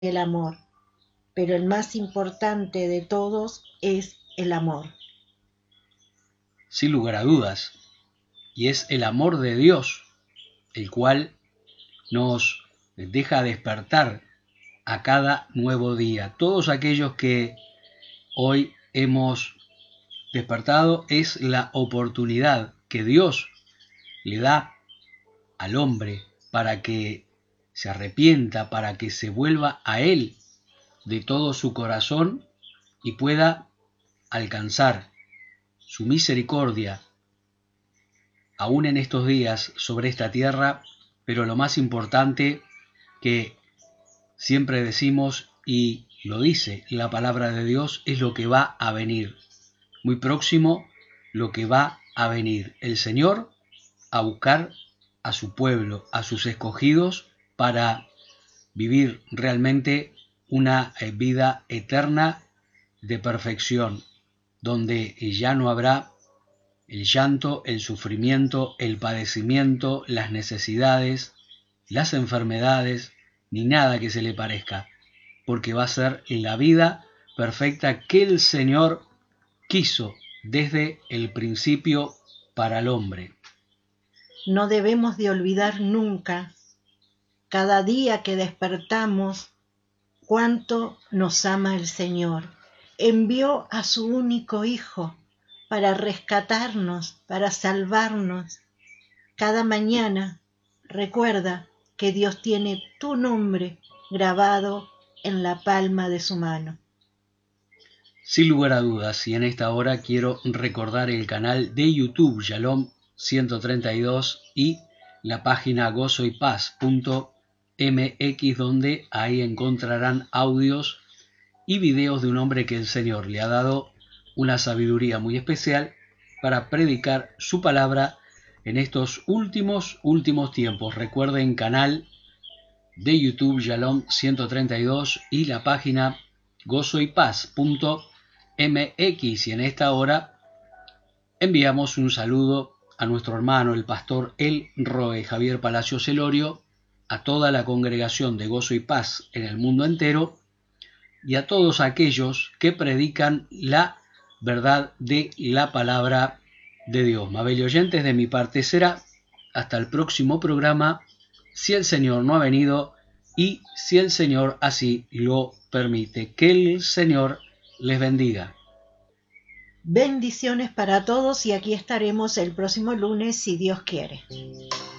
el amor, pero el más importante de todos es el amor. Sin lugar a dudas, y es el amor de Dios, el cual nos deja despertar a cada nuevo día. Todos aquellos que hoy hemos despertado es la oportunidad que Dios le da al hombre para que se arrepienta, para que se vuelva a Él de todo su corazón y pueda alcanzar su misericordia aún en estos días sobre esta tierra, pero lo más importante que siempre decimos y lo dice la palabra de Dios es lo que va a venir, muy próximo lo que va a venir, el Señor a buscar a su pueblo, a sus escogidos para vivir realmente una vida eterna de perfección, donde ya no habrá el llanto, el sufrimiento, el padecimiento, las necesidades, las enfermedades, ni nada que se le parezca, porque va a ser la vida perfecta que el Señor quiso desde el principio para el hombre. No debemos de olvidar nunca, cada día que despertamos, cuánto nos ama el Señor. Envió a su único Hijo para rescatarnos, para salvarnos. Cada mañana recuerda que Dios tiene tu nombre grabado en la palma de su mano. Sin lugar a dudas, y en esta hora quiero recordar el canal de YouTube Shalom 132 y la página gozoypaz.mx, donde ahí encontrarán audios y videos de un hombre que el Señor le ha dado una sabiduría muy especial para predicar su palabra en estos últimos tiempos. Recuerden canal de YouTube Shalom 132 y la página gozoypaz.mx, y en esta hora enviamos un saludo a nuestro hermano el pastor El Roe Javier Palacios Elorio, a toda la congregación de Gozo y Paz en el mundo entero y a todos aquellos que predican la verdad de la palabra de Dios. Mabel y oyentes, de mi parte será hasta el próximo programa, si el Señor no ha venido y si el Señor así lo permite. Que el Señor les bendiga. Bendiciones para todos y aquí estaremos el próximo lunes si Dios quiere.